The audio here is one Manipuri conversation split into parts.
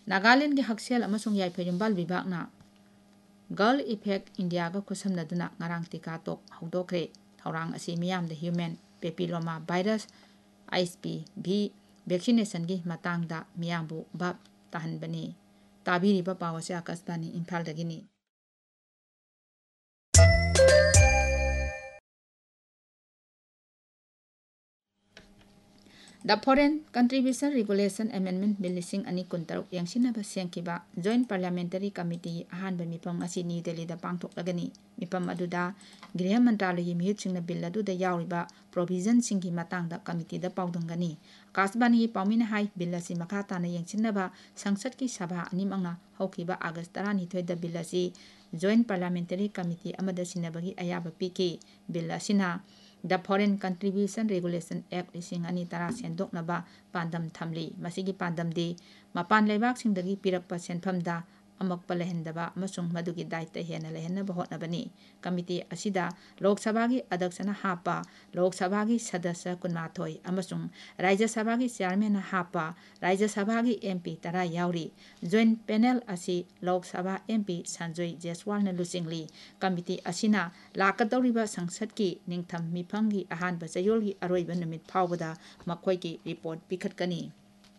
Nagaland gi Haksel amasung Yaipayumbal Vibhagna Girl Effect India ga khusamnaduna ngarang tika tok hawdokre thorang asi miyamda human papilloma virus ISPV vaccination gi matangda miyambu bab tahanbani tabiriba pawase akasbani Imphal dagini. The Foreign Contribution Regulation Amendment Bill Lising Ani Kuntaruk yang sinaba sengkiba Joint Parliamentary Committee ahanba mipam asi New Delhi da pangthok lagani mipam aduda Griha Mantralayi miyutsingna bill aduda yauriba provision singki matangda committee da paudungani Kasbani paumina hai bill asi makha tana yang sinaba sangsad ki sabha animangna haukiba August 12 da bill asi Joint Parliamentary Committee amada sinabagi ayaba piki bill asina The Foreign Contribution Regulation Act lising ani tara sendoknaba pandam thamli masigi pandamdi mapan leibak singdagi pirakpa senphamda amakpa lehendaba amasung madugi daita hena lehenaba hotnabani committee asida Lok Sabha gi adaksana hapa Lok Sabha gi sadasya kunmathoi amasung Rajya Sabha gi chairman hapa Rajya Sabha gi MP tara yauri joint panel asi Lok Sabha MP Sanjoy Jaiswal na lusingli committee asina lakadoriba sangsad ki ningtham miphangi ahanba chayol gi aroiba numit phawbada makhoi ki report pikhatkani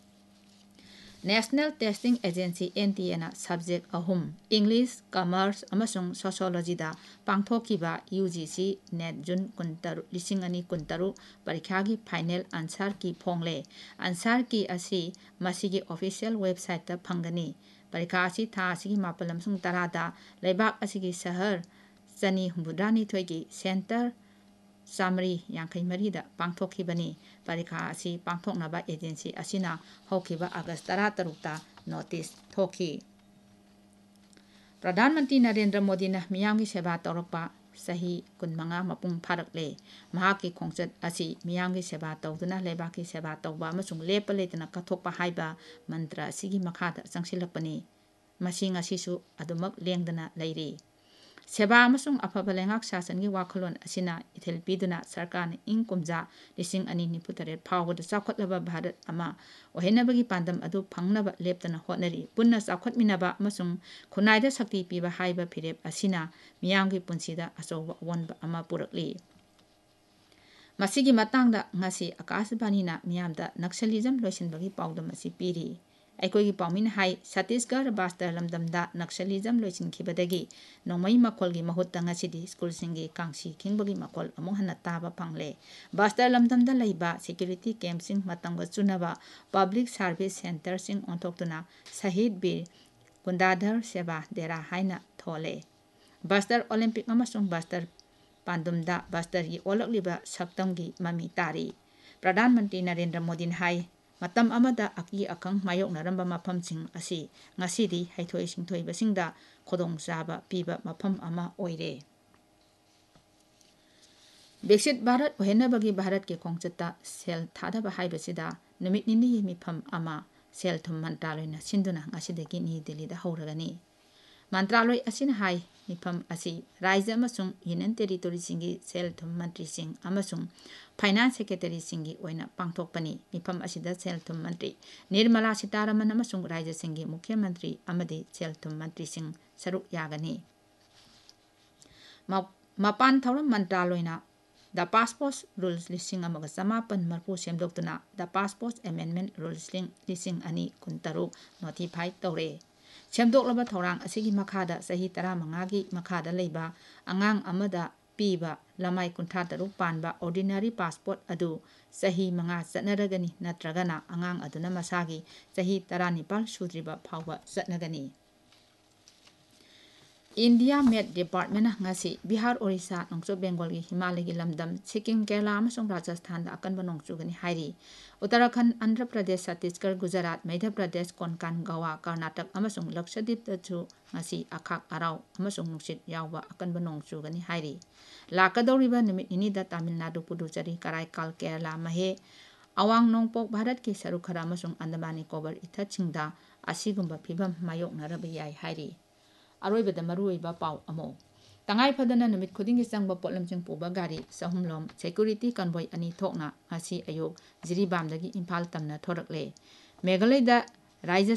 National Testing Agency NTA na subject ahum English, Commerce amasung Sociology da pangthokiba UGC NET June 2013 parikha gi final answer ki phongle answer ki asi masigi official website ta phangani parikha asi tha asigi mapalam sung tarada leibak asigi sahar chani humbudrani thoigi center Samri Yankai Marida Pangthokibani Parikha asi Pangthoknaba agency asina haukiba August 13 notice thoki Pradhan Mantri Narendra Modi na miyamgi seba tawrakpa sahi kunmanga mapung pharakle mahaki khongchat asi miyamgi seba tawduna lebaki seba tawba amasung lepa letana kathokpa haiba mantra asigi makhada changsilakpani masing asisu adumak lengdana leiri Seba amasung afaba lengak sasangi wakhalon asina ithil piduna sarkarna kumja 2024 phawbada chawkhatlaba Bharat ama ohenabagi pandam adu phangnaba leptana hotnari punna chawkhatminaba amasung khunaida sakti piba haiba phirep asina miyamgi punsida achoba wonba ama purakli masigi matangda ngasi Akashbani na miyamda Naxalism loisinbagi pawdam asi piri Aikogi paumin hai Chhattisgarh Bastar lamdamda Naxalism loisinkhibadagi nongmai makolgi mahutta ngasidi school singi kangsi kingbagi makol among hana taba pangle Bastar lamdamda laiba security camp sing matangga chunaba public service center sing onthoktuna Shahid Bir Kundadhar Seva Dera haina thole Bastar Olympic amasung Bastar pandumda Bastar gi olakliba saktamgi mami tari Pradhan Mantri Narendra Modi hai Matam amada aki akang mayok naramba maphamsing asi ngasidi haithoi singthoi basingda khodong chaba piba mafam ama oire Viksit Bharat ohenabagi Bharat ke khongchata sel thadaba haibasida numit nini mifam ama sel thum mantraloina sinduna ngasidagi New Delhi da hawragani Mantraloi asina hai mifam asi Rajya amasung Union Territory singi sel thum mantri sing amasung Finance Secretary singi oina pangthokpani mifam asida sel thum mantri Nirmala Sitaraman amasung Rajya singi Mukhya Mantri amadi sel thum mantri sing saruk yagani Mapan thauram mantraloina The Passport Rules lising amaga samapan marpu semdoktuna The Passport Amendment Rules lising ani kuntaruk notify tawre Semdoklaba thorang asigi makhada sahi 15 gi makhada leiba angang amada piba lamai kuntha taruk panba ordinary passport adu sahi 5 chatnaragani natragana angang aduna masagi sahi 19 sudriba phawba chatnagani India Met Department ngasi Bihar Orissa nongcho Bengal gi Himalaya gi lamdam Sikkim Kerala amasung Rajasthan da akanba nongchugani hairi Uttarakhand Andhra Pradesh Chhattisgarh Gujarat Madhya Pradesh Konkan Goa Karnataka amasung Lakshadweep da chu ngasi akhak arau amasung nungsit yawba akanba nongchugani hairi lakadoriba numit nini da Tamil Nadu Puducherry Karaikal Kerala Mahe Awang Nongpok Bharat ki saruk khara amasung Andaman Nicobar ithachingda asigumba phibam mayok naraba yai hairi Aroibada maruiba pau amo Tangai padana numit khudingi changba potlamching puba gari sahumlom security convoy ani thokna ngasi ayok Jiribamdagi Imphal tamna thorakle Meghalaya da Rajya